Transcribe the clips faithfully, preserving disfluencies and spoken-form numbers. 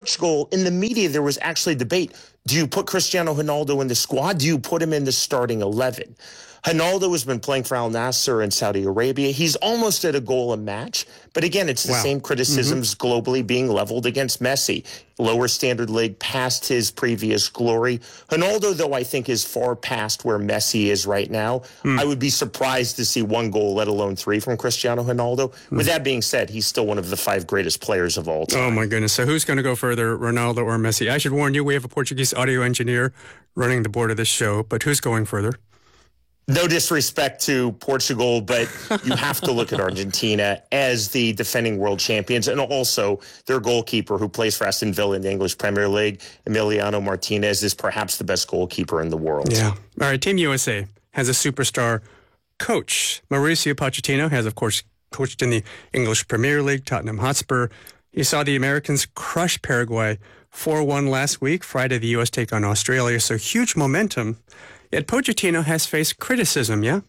Portugal, in the media, there was actually debate. Do you put Cristiano Ronaldo in the squad? Do you put him in the starting eleven? Ronaldo has been playing for Al Nassr in Saudi Arabia. He's almost at a goal a match. But again, it's the wow. same criticisms mm-hmm. globally being leveled against Messi. Lower standard league, past his previous glory. Ronaldo, though, I think is far past where Messi is right now. Mm. I would be surprised to see one goal, let alone three, from Cristiano Ronaldo. Mm. With that being said, he's still one of the five greatest players of all time. Oh, my goodness. So who's going to go further, Ronaldo or Messi? I should warn you, we have a Portuguese audio engineer running the board of this show, but who's going further? No disrespect to Portugal, but you have to look at Argentina as the defending world champions, and also their goalkeeper who plays for Aston Villa in the English Premier League, Emiliano Martinez, is perhaps the best goalkeeper in the world. Yeah. All right, Team U S A has a superstar coach. Mauricio Pochettino has, of course, coached in the English Premier League, Tottenham Hotspur. He saw the Americans crush Paraguay four one last week. Friday, the U S take on Australia, so huge momentum. Yet Pochettino has faced criticism, yeah?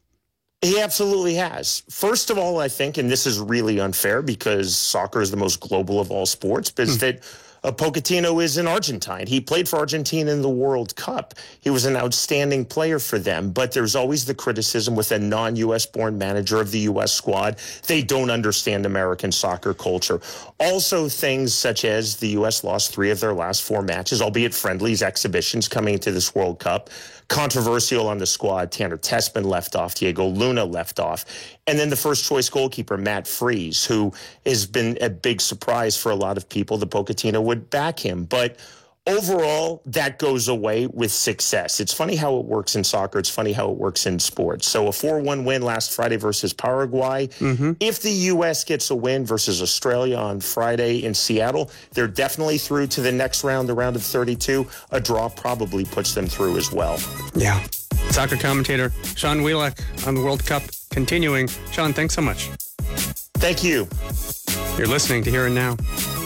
He absolutely has. First of all, I think, and this is really unfair because soccer is the most global of all sports, but mm. that uh, Pochettino is an Argentine. He played for Argentina in the World Cup. He was an outstanding player for them, but there's always the criticism with a non-U S born manager of the U S squad. They don't understand American soccer culture. Also, things such as the U S lost three of their last four matches, albeit friendlies, exhibitions coming into this World Cup. Controversial on the squad. Tanner Tessman left off. Diego Luna left off. And then the first choice goalkeeper, Matt Freese, who has been a big surprise for a lot of people that Pochettino would back him. But overall, that goes away with success. It's funny how it works in soccer. It's funny how it works in sports. So a four one win last Friday versus Paraguay. Mm-hmm. If the U S gets a win versus Australia on Friday in Seattle, they're definitely through to the next round, the round of thirty-two. A draw probably puts them through as well. Yeah. Soccer commentator Sean Wheelock on the World Cup continuing. Sean, thanks so much. Thank you. You're listening to Here and Now.